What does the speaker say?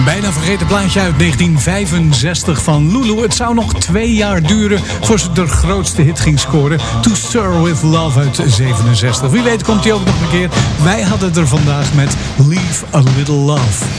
Een bijna vergeten plaatje uit 1965 van Lulu. Het zou nog 2 jaar duren voor ze de grootste hit ging scoren. To Stir With Love uit 67. Wie weet komt hij ook nog een keer. Wij hadden er vandaag met Leave a Little Love.